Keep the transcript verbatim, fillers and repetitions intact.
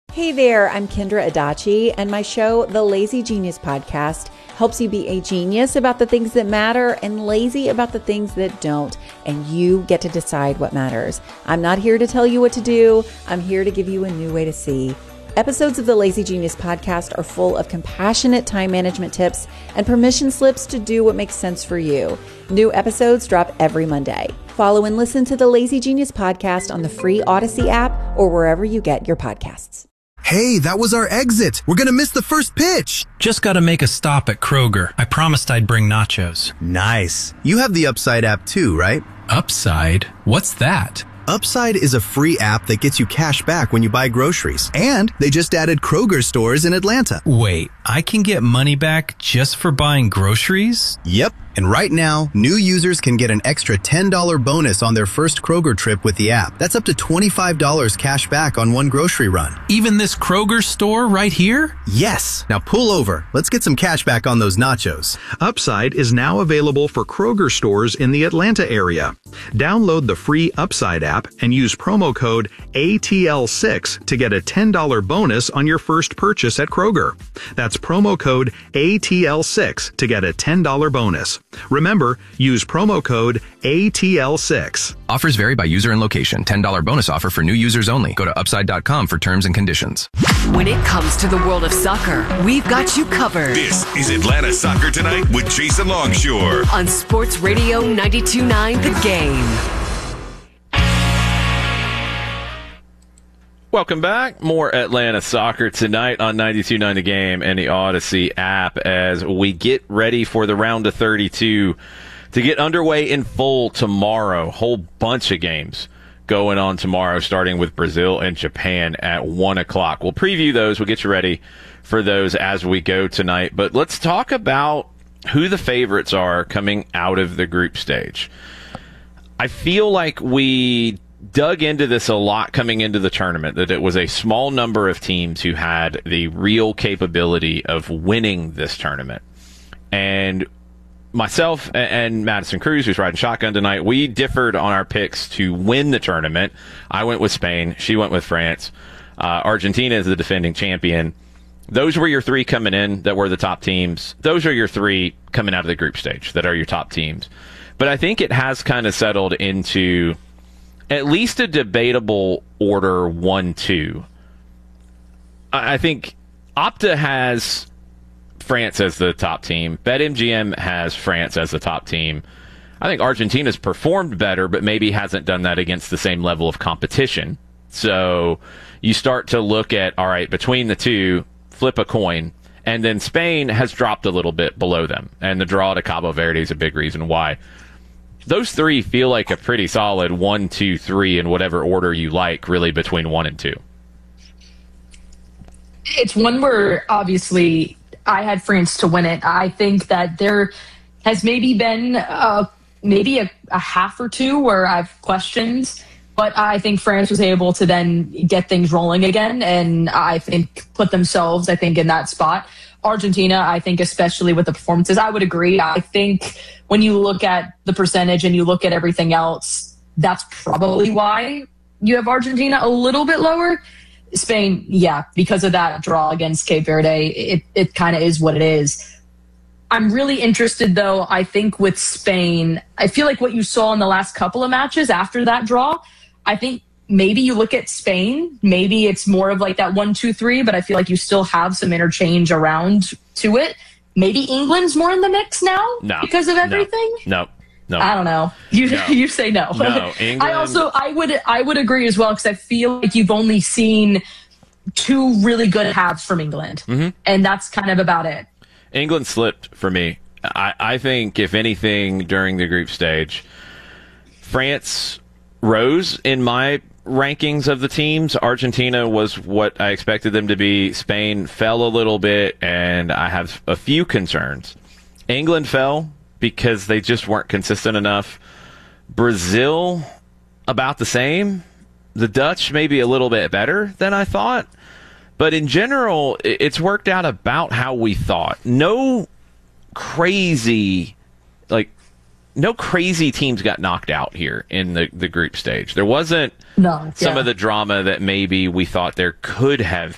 Hey there, I'm Kendra Adachi, and my show, The Lazy Genius Podcast, helps you be a genius about the things that matter and lazy about the things that don't, and you get to decide what matters. I'm not here to tell you what to do. I'm here to give you a new way to see. Episodes of the Lazy Genius Podcast are full of compassionate time management tips and permission slips to do what makes sense for you. New episodes drop every Monday. Follow and listen to the Lazy Genius Podcast on the free Odyssey app or wherever you get your podcasts. Hey, that was our exit. We're gonna miss the first pitch. Just gotta make a stop at Kroger. I promised I'd bring nachos. Nice. You have the Upside app too, right? Upside? What's that? Upside is a free app that gets you cash back when you buy groceries. And they just added Kroger stores in Atlanta. Wait, I can get money back just for buying groceries? Yep. And right now, new users can get an extra ten dollars bonus on their first Kroger trip with the app. That's up to twenty-five dollars cash back on one grocery run. Even this Kroger store right here? Yes. Now pull over. Let's get some cash back on those nachos. Upside is now available for Kroger stores in the Atlanta area. Download the free Upside app and use promo code A T L six to get a ten dollars bonus on your first purchase at Kroger. That's promo code A T L six to get a ten dollars bonus. Remember, use promo code A T L six. Offers vary by user and location. ten dollars bonus offer for new users only. Go to upside dot com for terms and conditions. When it comes to the world of soccer, we've got you covered. This is Atlanta Soccer Tonight with Jason Longshore on Sports Radio ninety-two point nine The Game. Welcome back. More Atlanta Soccer Tonight on ninety-two point nine The Game and the Odyssey app as we get ready for the round of thirty-two to get underway in full tomorrow. Whole bunch of games going on tomorrow, starting with Brazil and Japan at one o'clock. We'll preview those. We'll get you ready for those as we go tonight. But let's talk about who the favorites are coming out of the group stage. I feel like we dug into this a lot coming into the tournament, that it was a small number of teams who had the real capability of winning this tournament. And myself and Madison Cruz, who's riding shotgun tonight, we differed on our picks to win the tournament. I went with Spain. She went with France. Uh, Argentina is the defending champion. Those were your three coming in that were the top teams. Those are your three coming out of the group stage that are your top teams. But I think it has kind of settled into at least a debatable order one two. I think Opta has France as the top team. BetMGM has France as the top team. I think Argentina's performed better, but maybe hasn't done that against the same level of competition. So you start to look at, all right, between the two, flip a coin. And then Spain has dropped a little bit below them. And the draw to Cabo Verde is a big reason why. Those three feel like a pretty solid one, two, three in whatever order you like, really, between one and two. It's one where, obviously, I had France to win it. I think that there has maybe been uh, maybe a, a half or two where I've questions, but I think France was able to then get things rolling again, and I think put themselves, I think, in that spot. Argentina, I think, especially with the performances, I would agree. I think when you look at the percentage and you look at everything else, that's probably why you have Argentina a little bit lower. Spain, yeah, because of that draw against Cape Verde, it, it kind of is what it is. I'm really interested, though, I think with Spain, I feel like what you saw in the last couple of matches after that draw, I think maybe you look at Spain, maybe it's more of like that one, two, three, but I feel like you still have some interchange around to it. Maybe England's more in the mix now no, because of everything? No, no. no. I don't know. You no. you say no. No, England. I also I would I would agree as well, because I feel like you've only seen two really good halves from England, mm-hmm. and that's kind of about it. England slipped for me. I, I think, if anything, during the group stage, France rose in my rankings of the teams. Argentina was what I expected them to be. Spain fell a little bit, and I have a few concerns. England fell because they just weren't consistent enough. Brazil, about the same. The Dutch maybe a little bit better than I thought. But in general, it's worked out about how we thought. No crazy, like, no crazy teams got knocked out here in the, the group stage. There wasn't no, some yeah. of the drama that maybe we thought there could have